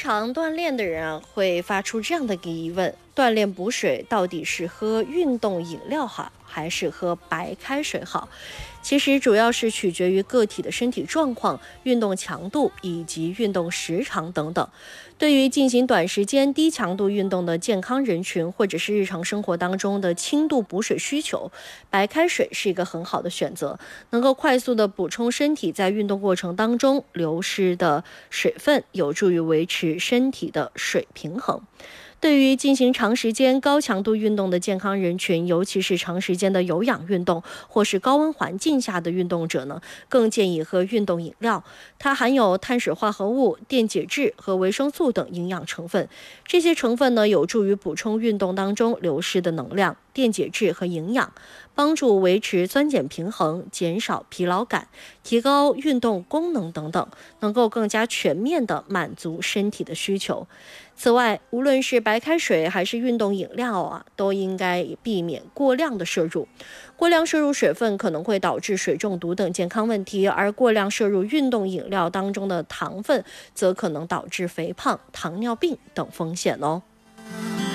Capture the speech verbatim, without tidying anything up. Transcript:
常锻炼的人啊，会发出这样的一个疑问：锻炼补水到底是喝运动饮料好，还是喝白开水好？其实主要是取决于个体的身体状况、运动强度以及运动时长等等。对于进行短时间低强度运动的健康人群，或者是日常生活当中的轻度补水需求，白开水是一个很好的选择，能够快速的补充身体在运动过程当中流失的水分，有助于维持身体的水平衡。对于进行长时间高强度运动的健康人群，尤其是长时间的有氧运动或是高温环境下的运动者呢，更建议喝运动饮料。它含有碳水化合物、电解质和维生素等营养成分，这些成分呢，有助于补充运动当中流失的能量、电解质和营养，帮助维持酸碱平衡，减少疲劳感，提高运动功能等等，能够更加全面地满足身体的需求。此外，无论是白开水还是运动饮料啊，都应该避免过量的摄入。过量摄入水分可能会导致水中毒等健康问题，而过量摄入运动饮料当中的糖分，则可能导致肥胖、糖尿病等风险哦。